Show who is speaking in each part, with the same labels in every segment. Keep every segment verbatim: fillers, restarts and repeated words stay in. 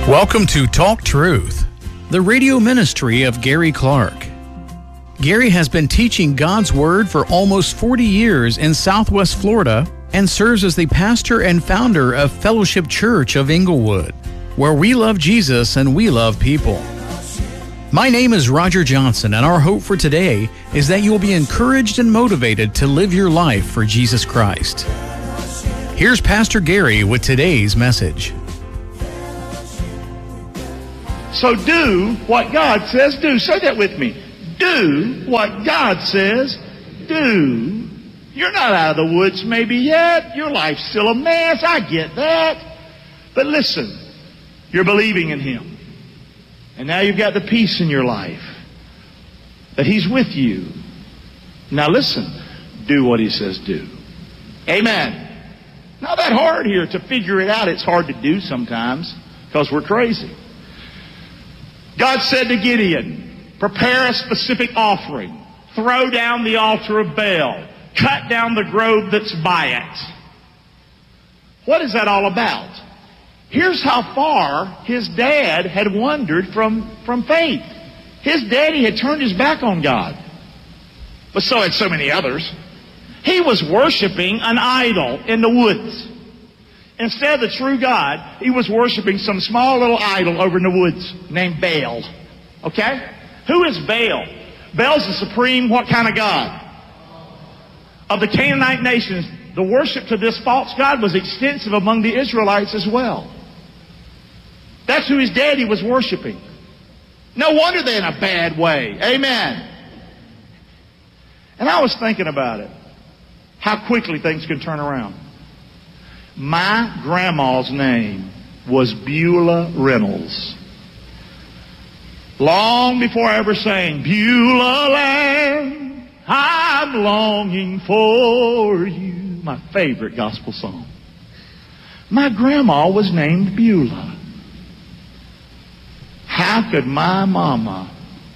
Speaker 1: Welcome to Talk Truth, the radio ministry of Gary Clark. Gary has been teaching God's Word for almost forty years in Southwest Florida and serves as the pastor and founder of Fellowship Church of Inglewood, where we love Jesus and we love people. My name is Roger Johnson, and our hope for today is that you will be encouraged and motivated to live your life for Jesus Christ. Here's Pastor Gary with today's message.
Speaker 2: So do what God says do. Say that with me. Do what God says do. You're not out of the woods maybe yet. Your life's still a mess. I get that. But listen, you're believing in Him. And now you've got the peace in your life. That He's with you. Now listen, do what He says do. Amen. Not that hard here to figure it out. It's hard to do sometimes because we're crazy. God said to Gideon, prepare a specific offering. Throw down the altar of Baal. Cut down the grove that's by it. What is that all about? Here's how far his dad had wandered from, from faith. His daddy had turned his back on God. But so had so many others. He was worshiping an idol in the woods. Instead of the true God, he was worshiping some small little idol over in the woods named Baal. Okay? Who is Baal? Baal's the supreme what kind of God? Of the Canaanite nations, the worship to this false god was extensive among the Israelites as well. That's who his daddy was worshiping. No wonder they're in a bad way. Amen. And I was thinking about it. How quickly things can turn around. My grandma's name was Beulah Reynolds. Long before I ever sang, Beulah land, I'm longing for you. My favorite gospel song. My grandma was named Beulah. How could my mama,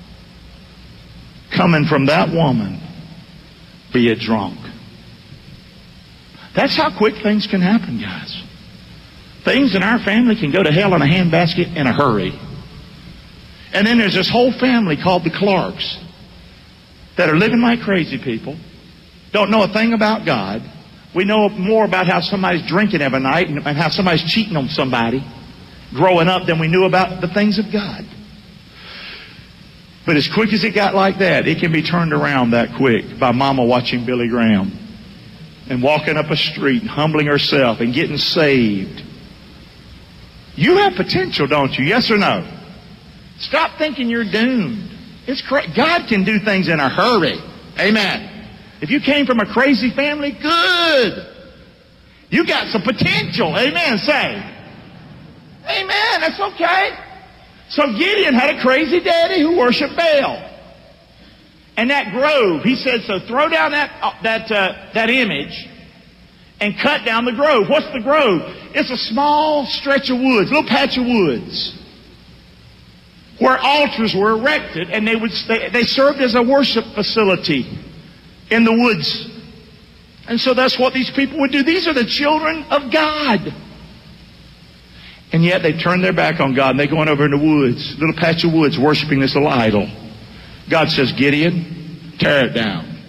Speaker 2: coming from that woman, be a drunk? That's how quick things can happen, guys. Things in our family can go to hell in a handbasket in a hurry. And then there's this whole family called the Clarks that are living like crazy people, don't know a thing about God. We know more about how somebody's drinking every night and how somebody's cheating on somebody growing up than we knew about the things of God. But as quick as it got like that, it can be turned around that quick by mama watching Billy Graham and walking up a street and humbling herself and getting saved. You have potential, don't you? Yes or no? Stop thinking you're doomed. It's cra- God can do things in a hurry. Amen. If you came from a crazy family, good. You got some potential. Amen. Say. Amen. That's okay. So Gideon had a crazy daddy who worshiped Baal. And that grove, he said, so throw down that uh, that uh, that image and cut down the grove. What's the grove? It's a small stretch of woods, a little patch of woods, where altars were erected, and they would they, they served as a worship facility in the woods. And so that's what these people would do. These are the children of God. And yet they turn their back on God, and they go on over in the woods, little patch of woods, worshiping this little idol. God says, Gideon, tear it down.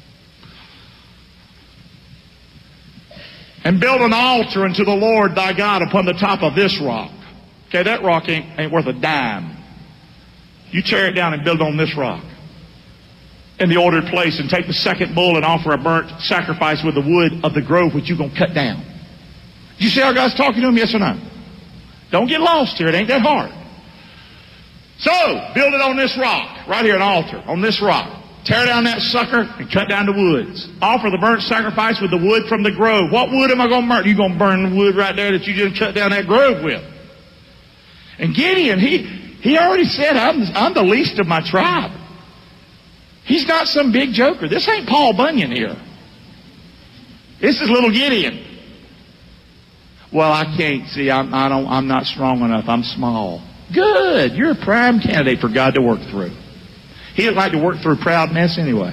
Speaker 2: And build an altar unto the Lord thy God upon the top of this rock. Okay, that rock ain't, ain't worth a dime. You tear it down and build on this rock in the ordered place, and take the second bull and offer a burnt sacrifice with the wood of the grove which you're going to cut down. You see how God's talking to him? Yes or no? Don't get lost here. It ain't that hard. So, build it on this rock, right here, an altar, on this rock. Tear down that sucker and cut down the woods. Offer the burnt sacrifice with the wood from the grove. What wood am I going to burn? You're going to burn the wood right there that you just cut down that grove with. And Gideon, he, he already said, I'm, I'm the least of my tribe. He's not some big joker. This ain't Paul Bunyan here. This is little Gideon. Well, I can't see. I'm, I don't, I'm not strong enough. I'm small. Good. You're a prime candidate for God to work through. He would like to work through a proud mess anyway.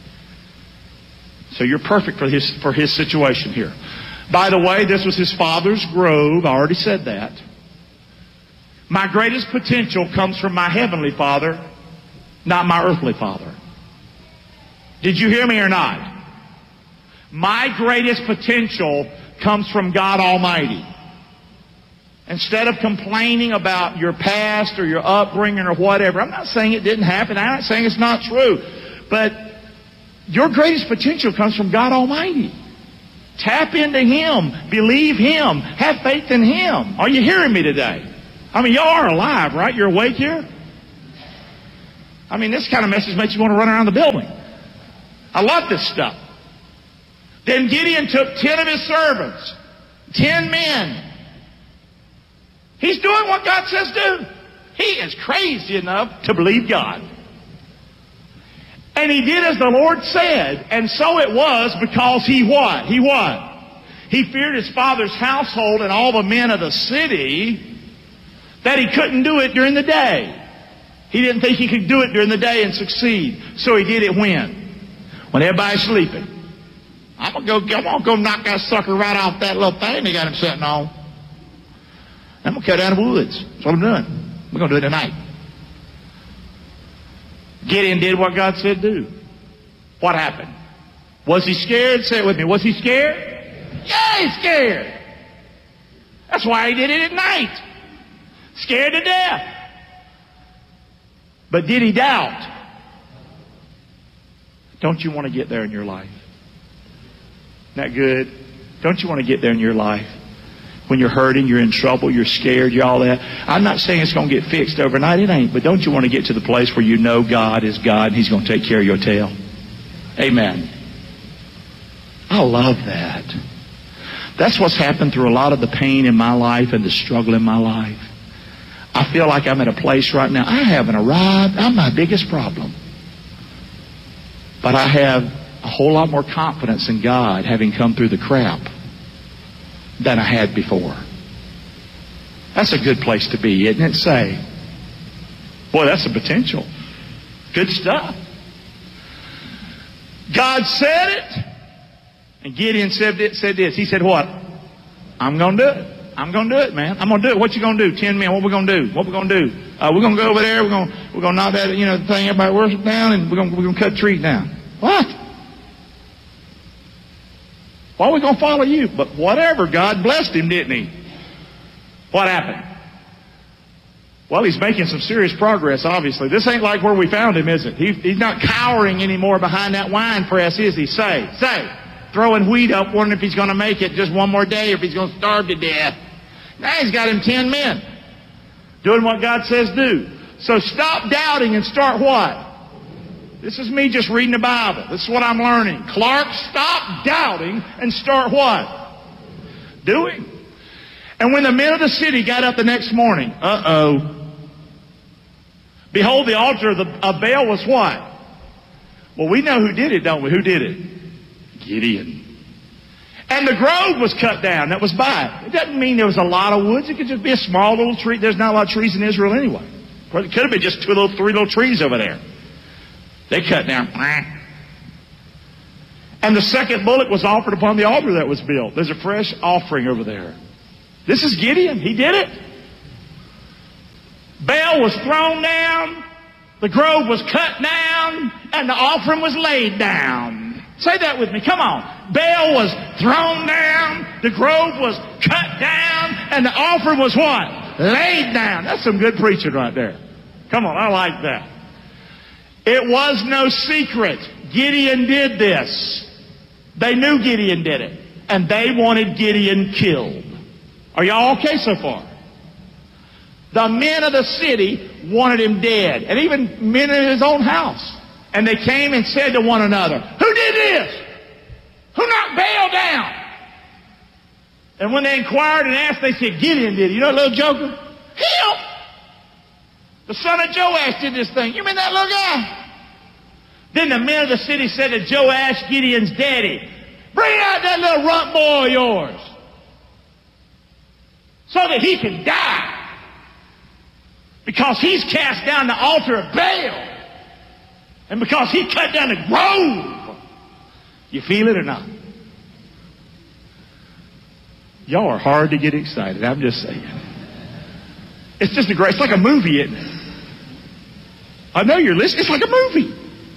Speaker 2: So you're perfect for his, for his situation here. By the way, this was his father's grove. I already said that. My greatest potential comes from my heavenly Father, not my earthly father. Did you hear me or not? My greatest potential comes from God Almighty. Instead of complaining about your past or your upbringing or whatever, I'm not saying it didn't happen. I'm not saying it's not true. But your greatest potential comes from God Almighty. Tap into Him. Believe Him. Have faith in Him. Are you hearing me today? I mean, y'all are alive, right? You're awake here? I mean, this kind of message makes you want to run around the building. I love this stuff. Then Gideon took ten of his servants, ten men. He's doing what God says do. He is crazy enough to believe God. And he did as the Lord said, and so it was because he what? He what? He feared his father's household and all the men of the city, that he couldn't do it during the day. He didn't think he could do it during the day and succeed. So he did it when? When everybody's sleeping. I'm gonna go, I'm gonna go knock that sucker right off that little thing they got him sitting on. I'm going to cut down the woods. That's what I'm doing. We're going to do it tonight. Gideon did what God said do. What happened? Was he scared? Say it with me. Was he scared? Yeah, he's scared. That's why he did it at night. Scared to death. But did he doubt? Don't you want to get there in your life? Isn't that good? Don't you want to get there in your life? When you're hurting, you're in trouble, you're scared, you're all that. I'm not saying it's going to get fixed overnight. It ain't. But don't you want to get to the place where you know God is God and He's going to take care of your tail? Amen. I love that. That's what's happened through a lot of the pain in my life and the struggle in my life. I feel like I'm at a place right now. I haven't arrived. I'm my biggest problem. But I have a whole lot more confidence in God having come through the crap than I had before. That's a good place to be, isn't it? Say, boy, that's a potential. Good stuff. God said it, and Gideon said this. He said what? I'm going to do it. I'm going to do it, man. I'm going to do it. What you going to do? Ten men. What we going to do? What we going to do? Uh, we're going to go over there. We're going to, we're going to knock that, you know, the thing everybody worships down, and we're going to, we're going to cut trees down. What? Why are we going to follow you? But whatever, God blessed him, didn't He? What happened? Well, he's making some serious progress, obviously. This ain't like where we found him, is it? He, he's not cowering anymore behind that wine press, is he? Say, say. Throwing wheat up, wondering if he's going to make it just one more day or if he's going to starve to death. Now he's got him ten men. Doing what God says do. So stop doubting and start what? This is me just reading the Bible. This is what I'm learning. Clark, stop doubting and start what? Doing. And when the men of the city got up the next morning, uh-oh. Behold, the altar of, the, of Baal was what? Well, we know who did it, don't we? Who did it? Gideon. And the grove was cut down that was by it. It doesn't mean there was a lot of woods. It could just be a small little tree. There's not a lot of trees in Israel anyway. Well, it could have been just two little, three little trees over there. They cut down. And the second bullock was offered upon the altar that was built. There's a fresh offering over there. This is Gideon. He did it. Baal was thrown down. The grove was cut down. And the offering was laid down. Say that with me. Come on. Baal was thrown down. The grove was cut down. And the offering was what? Laid down. That's some good preaching right there. Come on. I like that. It was no secret. Gideon did this. They knew Gideon did it. And they wanted Gideon killed. Are y'all okay so far? The men of the city wanted him dead. And even men in his own house. And they came and said to one another, who did this? Who knocked Baal down? And when they inquired and asked, they said, Gideon did it. You know that little joker? Him! The son of Joash did this thing. You mean that little guy? Then the men of the city said to Joash, Gideon's daddy, bring out that little runt boy of yours so that he can die. Because he's cast down the altar of Baal. And because he cut down the grove. You feel it or not? Y'all are hard to get excited. I'm just saying. It's just a great, it's like a movie, isn't it? I know you're listening. It's like a movie.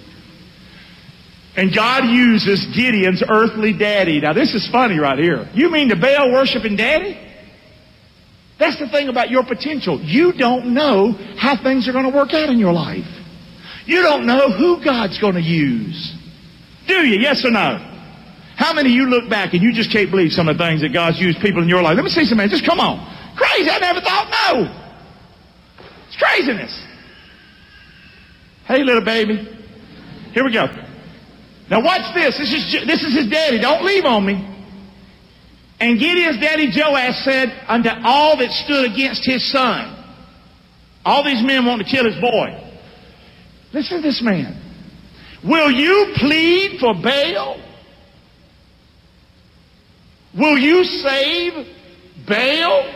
Speaker 2: And God uses Gideon's earthly daddy. Now this is funny right here. You mean the Baal worshiping daddy? That's the thing about your potential. You don't know how things are going to work out in your life. You don't know who God's going to use. Do you? Yes or no? How many of you look back and you just can't believe some of the things that God's used people in your life? Let me see some man. Just come on. Crazy. I never thought no. It's craziness. Hey, little baby. Here we go. Now watch this. This is, this is his daddy. Don't leave on me. And Gideon's daddy Joash said unto all that stood against his son, all these men want to kill his boy. Listen to this man. Will you plead for Baal? Will you save Baal?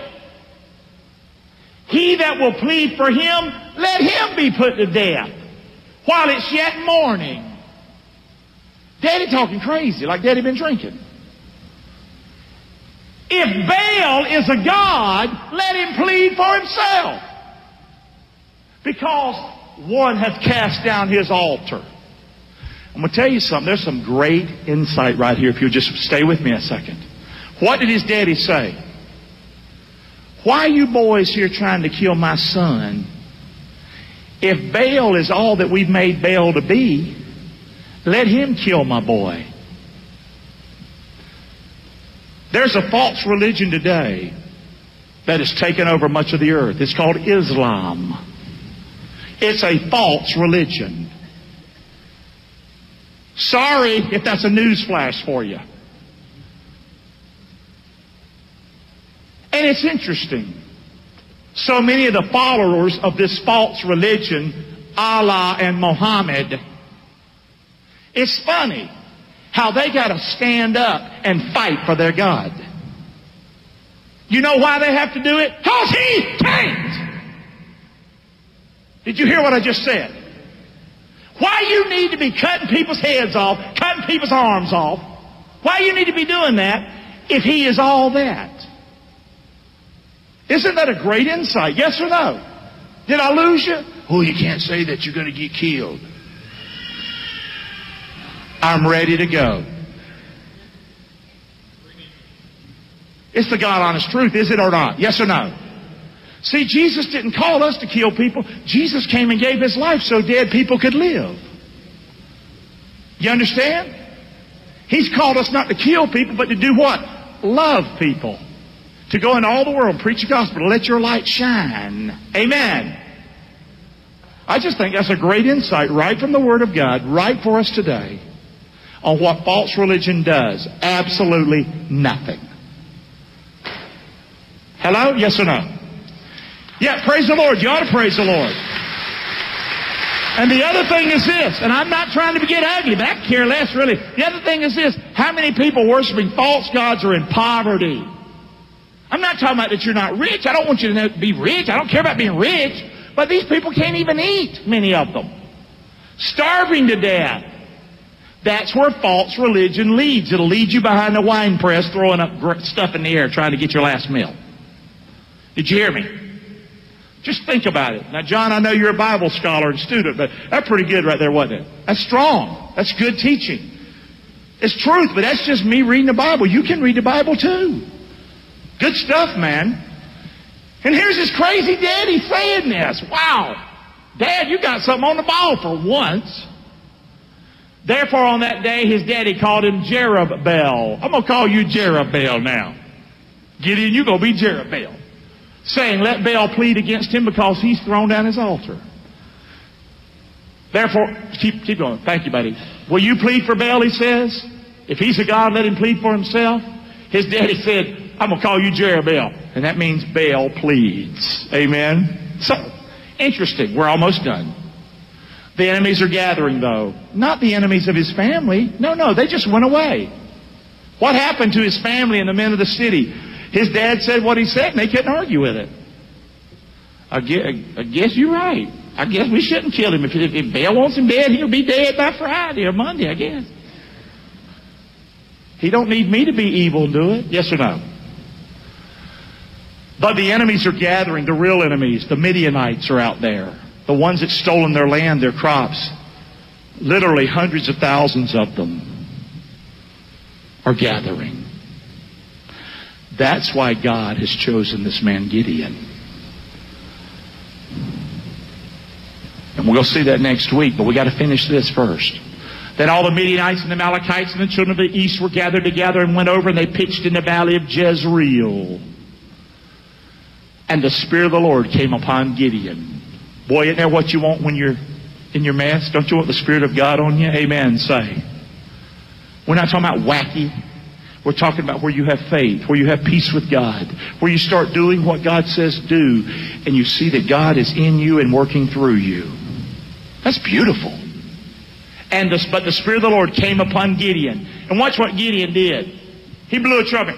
Speaker 2: He that will plead for him, let him be put to death while it's yet morning. Daddy talking crazy, like Daddy been drinking. If Baal is a god, let him plead for himself. Because one hath cast down his altar. I'm going to tell you something. There's some great insight right here if you'll just stay with me a second. What did his daddy say? Why are you boys here trying to kill my son? If Baal is all that we've made Baal to be, let him kill my boy. There's a false religion today that has taken over much of the earth. It's called Islam. It's a false religion. Sorry if that's a news flash for you. And it's interesting. So many of the followers of this false religion, Allah and Muhammad, it's funny how they got to stand up and fight for their God. You know why they have to do it? Because he can't. Did you hear what I just said? Why you need to be cutting people's heads off, cutting people's arms off, why you need to be doing that if he is all that? Isn't that a great insight? Yes or no? Did I lose you? Oh, you can't say that, you're going to get killed. I'm ready to go. It's the God honest truth, is it or not? Yes or no? See, Jesus didn't call us to kill people. Jesus came and gave his life so dead people could live. You understand? He's called us not to kill people, but to do what? Love people. To go into all the world and preach the gospel, to let your light shine. Amen. I just think that's a great insight right from the Word of God, right for us today, on what false religion does. Absolutely nothing. Hello? Yes or no? Yeah, praise the Lord. You ought to praise the Lord. And the other thing is this, and I'm not trying to get ugly, but I care less really. The other thing is this, how many people worshiping false gods are in poverty? I'm not talking about that you're not rich. I don't want you to be rich. I don't care about being rich. But these people can't even eat, many of them. Starving to death. That's where false religion leads. It'll lead you behind the wine press throwing up stuff in the air trying to get your last meal. Did you hear me? Just think about it. Now, John, I know you're a Bible scholar and student, but that's pretty good right there, wasn't it? That's strong. That's good teaching. It's truth, but that's just me reading the Bible. You can read the Bible too. Good stuff, man. And here's his crazy daddy saying this. Wow. Dad, you got something on the ball for once. Therefore, on that day, his daddy called him Jerubbaal. I'm going to call you Jerubbaal now. Gideon, you're going to be Jerubbaal. Saying, let Baal plead against him because he's thrown down his altar. Therefore, keep, keep going. Thank you, buddy. Will you plead for Baal, he says? If he's a god, let him plead for himself. His daddy said, I'm going to call you Jerubbaal. And that means Baal pleads. Amen? So, interesting. We're almost done. The enemies are gathering, though. Not the enemies of his family. No, no, they just went away. What happened to his family and the men of the city? His dad said what he said, and they couldn't argue with it. I guess, I guess you're right. I guess we shouldn't kill him. If, if, if Baal wants him dead, he'll be dead by Friday or Monday, I guess. He don't need me to be evil and do it. Yes or no? But the enemies are gathering, the real enemies. The Midianites are out there. The ones that stolen their land, their crops. Literally hundreds of thousands of them are gathering. That's why God has chosen this man Gideon. And we'll see that next week, but we got to finish this first. Then all the Midianites and the Amalekites and the children of the east were gathered together and went over, and they pitched in the valley of Jezreel. And the Spirit of the Lord came upon Gideon. Boy, isn't that what you want when you're in your mess? Don't you want the Spirit of God on you? Amen. Say. We're not talking about wacky. We're talking about where you have faith, where you have peace with God, where you start doing what God says do, and you see that God is in you and working through you. That's beautiful. And the, but the Spirit of the Lord came upon Gideon. And watch what Gideon did. He blew a trumpet.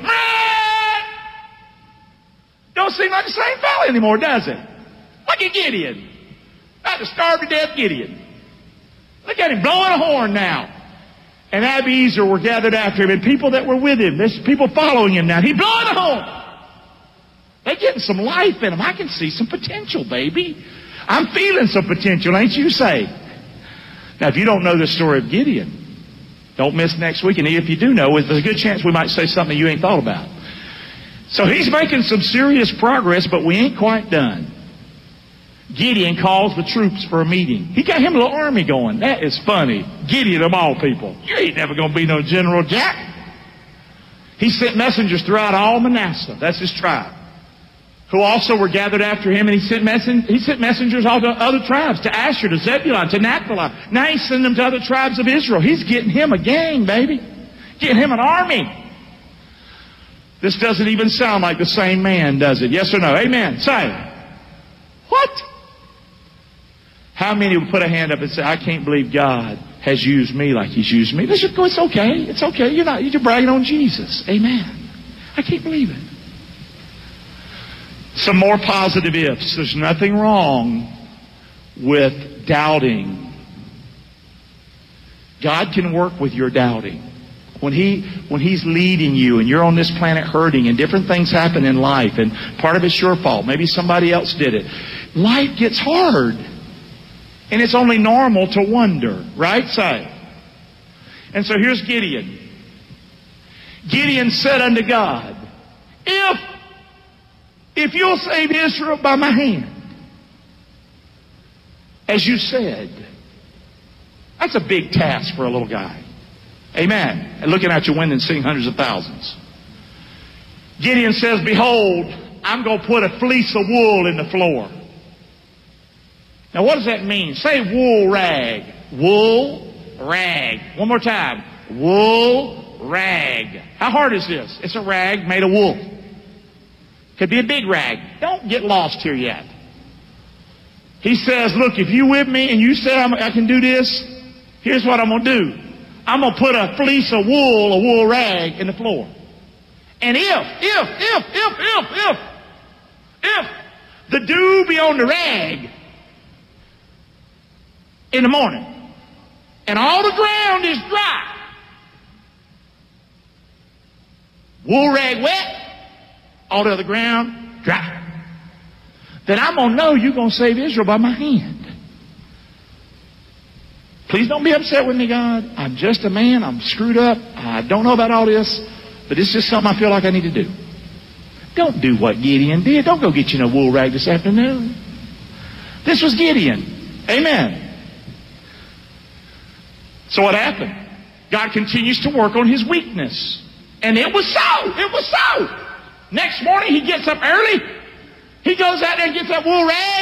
Speaker 2: Don't seem like the same fellow anymore, does it? Look at Gideon. About to starve to death Gideon. Look at him blowing a horn now. And Abiezer were gathered after him, and people that were with him. There's people following him now. He's blowing a horn. They're getting some life in him. I can see some potential, baby. I'm feeling some potential, ain't you, say? Now, if you don't know the story of Gideon, don't miss next week. And if you do know, there's a good chance we might say something you ain't thought about. So he's making some serious progress, but we ain't quite done. Gideon calls the troops for a meeting. He got him a little army going. That is funny. Gideon of all people. You ain't never going to be no General Jack. He sent messengers throughout all Manasseh. That's his tribe. Who also were gathered after him. And he sent, messen- he sent messengers all to other tribes. To Asher, to Zebulun, to Naphtali. Now he's sending them to other tribes of Israel. He's getting him a gang, baby. Getting him an army. This doesn't even sound like the same man, does it? Yes or no? Amen. Say. What? How many would put a hand up and say, I can't believe God has used me like He's used me? Let's just go, it's okay. It's okay. You're not, you're bragging on Jesus. Amen. I can't believe it. Some more positive ifs. There's nothing wrong with doubting. God can work with your doubting. When he, when He's leading you and you're on this planet hurting and different things happen in life and part of it's your fault, maybe somebody else did it. Life gets hard. And it's only normal to wonder, right? Say. And so here's Gideon. Gideon said unto God, If, if you'll save Israel by my hand, as you said, that's a big task for a little guy. Amen. And looking out your window and seeing hundreds of thousands. Gideon says, Behold, I'm going to put a fleece of wool in the floor. Now what does that mean? Say wool rag. Wool rag. One more time. Wool rag. How hard is this? It's a rag made of wool. Could be a big rag. Don't get lost here yet. He says, look, if you with me and you say I'm, I can do this, here's what I'm going to do. I'm going to put a fleece of wool, a wool rag in the floor. And if, if, if, if, if, if, if the dew be on the rag in the morning and all the ground is dry, wool rag wet, all the other ground dry, then I'm going to know you're going to save Israel by my hand. Please don't be upset with me, God. I'm just a man. I'm screwed up. I don't know about all this, but it's just something I feel like I need to do. Don't do what Gideon did. Don't go get you no wool rag this afternoon. This was Gideon. Amen. So what happened? God continues to work on his weakness. And it was so. It was so. Next morning he gets up early. He goes out there and gets that wool rag.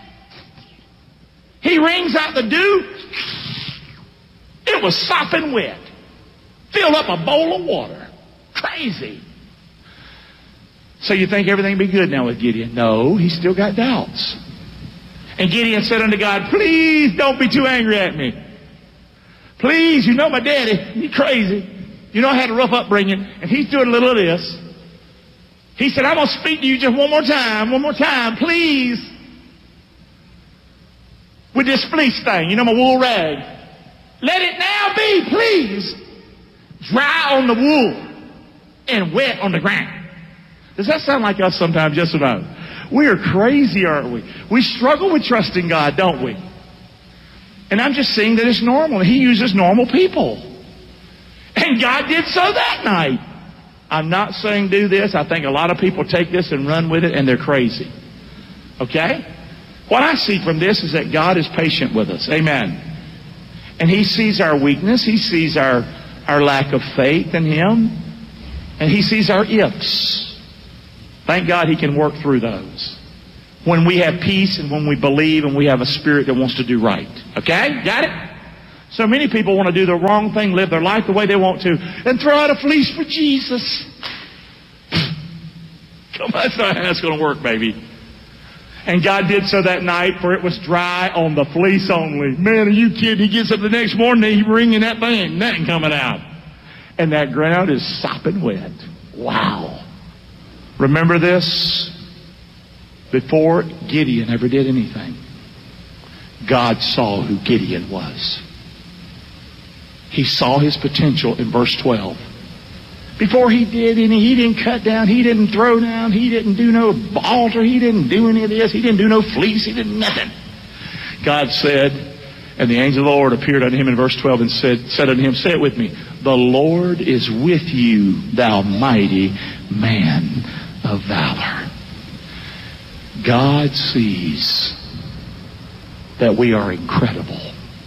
Speaker 2: He wrings out the dew. It was sopping wet. Filled up a bowl of water. Crazy. So you think everything will be good now with Gideon? No, he's still got doubts. And Gideon said unto God, please don't be too angry at me. Please, you know my daddy, he's crazy. You know I had a rough upbringing, and he's doing a little of this. He said, I'm going to speak to you just one more time, one more time, please. With this fleece thing, you know my wool rag. Let it now be, please, dry on the wool and wet on the ground. Does that sound like us sometimes? Yes or no? We are crazy, aren't we? We struggle with trusting God, don't we? And I'm just saying that it's normal. He uses normal people. And God did so that night. I'm not saying do this. I think a lot of people take this and run with it, and they're crazy. Okay? What I see from this is that God is patient with us. Amen. And He sees our weakness. He sees our, our lack of faith in Him. And He sees our ifs. Thank God He can work through those. When we have peace and when we believe and we have a spirit that wants to do right. Okay? Got it? So many people want to do the wrong thing, live their life the way they want to, and throw out a fleece for Jesus. Come on, that's not how it's going to work, baby. And God did so that night, for it was dry on the fleece only. Man, are you kidding? He gets up the next morning and he's wringing that thing, nothing coming out. And that ground is sopping wet. Wow. Remember this? Before Gideon ever did anything, God saw who Gideon was. He saw his potential in verse twelve. Before he did any, he didn't cut down, he didn't throw down, he didn't do no altar, he didn't do any of this, he didn't do no fleece, he did nothing. God said, and the angel of the Lord appeared unto him in verse twelve and said, said unto him, say it with me, the Lord is with you, thou mighty man of valor. God sees that we are incredible,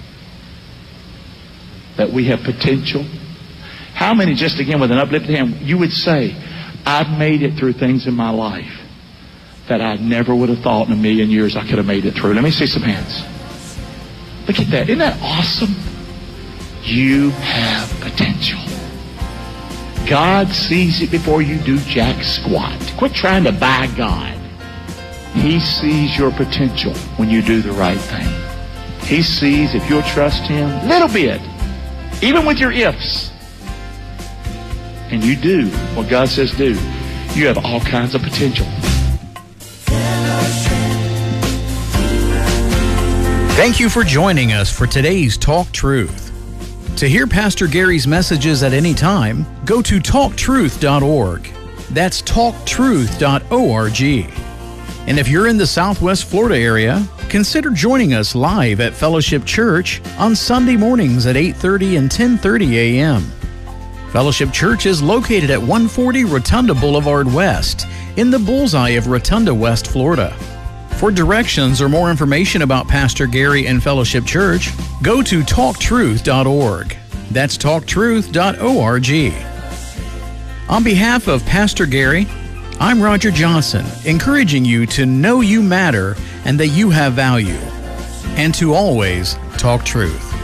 Speaker 2: that we have potential. How many, just again with an uplifted hand, you would say, I've made it through things in my life that I never would have thought in a million years I could have made it through. Let me see some hands. Look at that. Isn't that awesome? You have potential. God sees it before you do jack squat. Quit trying to buy God. He sees your potential when you do the right thing. He sees if you'll trust Him a little bit, even with your ifs, and you do what God says do, you have all kinds of potential.
Speaker 1: Thank you for joining us for today's Talk Truth. To hear Pastor Gary's messages at any time, go to talk truth dot org. That's talk truth dot org. And if you're in the Southwest Florida area, consider joining us live at Fellowship Church on Sunday mornings at eight thirty and ten thirty a.m. Fellowship Church is located at one forty Rotunda Boulevard West in the bullseye of Rotunda, West Florida. For directions or more information about Pastor Gary and Fellowship Church, go to talk truth dot org. That's talk truth dot org. On behalf of Pastor Gary, I'm Roger Johnson, encouraging you to know you matter and that you have value, and to always talk truth.